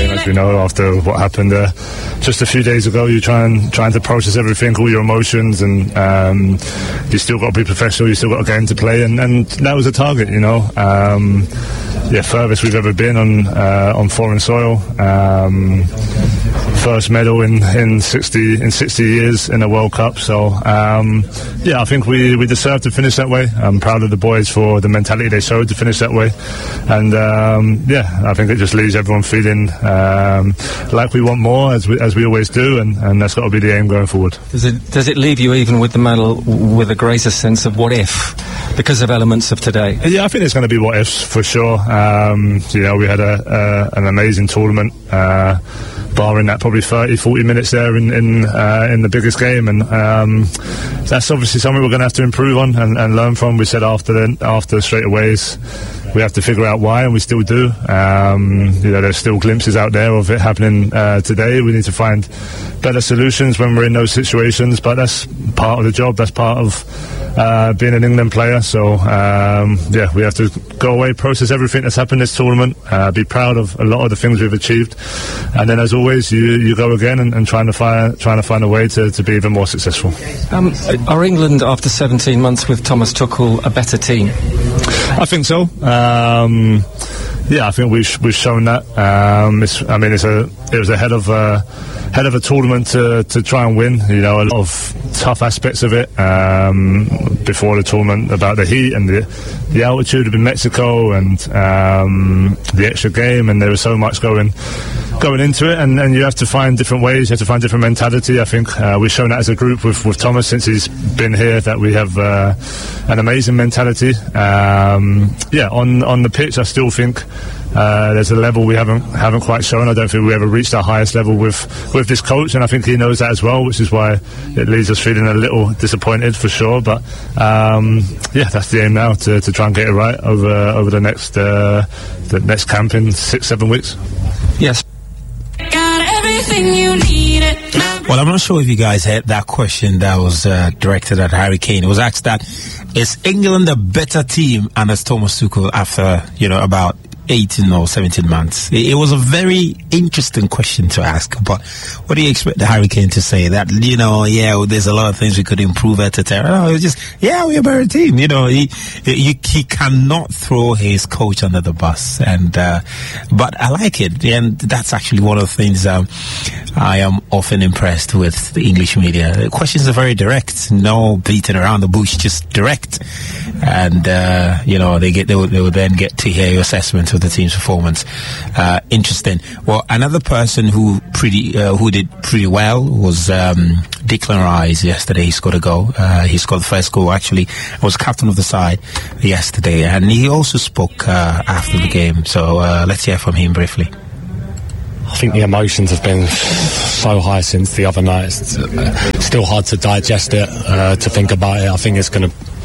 game, as we know, after what happened just a few days ago. You're trying to process everything, all your emotions, and you still got to be professional. You still got a game to play, and that was a target, you know. Furthest we've ever been on foreign soil. First medal in 60 years in a World Cup. So I think we deserve to finish that way. I'm proud of the boys for the mentality they showed to finish that way, and I think it just leaves everyone feeling like we want more, as we always do, and that's got to be the aim going forward. Does it leave you, even with the medal, with a greater sense of what if, because of elements of today? Yeah, I think it's going to be what ifs for sure. We had an amazing tournament, barring that probably 30-40 minutes there in the biggest game, and that's obviously something we're going to have to improve on and learn from. We said after straightaways we have to figure out why, and we still do. There's still glimpses out there of it happening today. We need to find better solutions when we're in those situations, but that's part of the job. That's part of being an England player. So we have to go away, process everything that's happened this tournament, be proud of a lot of the things we've achieved, and then as always you go again and trying to find a way to be even more successful. Are England, after 17 months with Thomas Tuchel, a better team? I think so. I think we've shown that. It was ahead of a tournament to try and win. You know, a lot of tough aspects of it before the tournament, about the heat and the altitude of Mexico and the extra game, and there was so much going into it, and you have to find different ways. You have to find different mentality. I think we've shown that as a group with Thomas since he's been here, that we have an amazing mentality. On the pitch, I still think there's a level we haven't quite shown. I don't think we ever reached our highest level with this coach, and I think he knows that as well, which is why it leaves us feeling a little disappointed for sure. But that's the aim now, to try and get it right over the next camp in 6-7 weeks. Yes. Well, I'm not sure if you guys heard that question that was directed at Harry Kane. It was asked that, is England a better team under Thomas Tuchel after, about 18 or 17 months? It was a very interesting question to ask, but what do you expect Harry Kane to say? That, there's a lot of things we could improve, etc. No, it was just, we're a better team. He cannot throw his coach under the bus, and but I like it, and that's actually one of the things I am often impressed with the English media. The questions are very direct, no beating around the bush, just direct, and they will then get to hear your assessment of the team's performance. Interesting. Well, another person who did pretty well was Declan Rice yesterday. He scored a goal. He scored the first goal, actually. Was captain of the side yesterday, and he also spoke after the game. So let's hear from him briefly. I think the emotions have been so high since the other night. It's still hard to digest it, to think about it. I think it's going to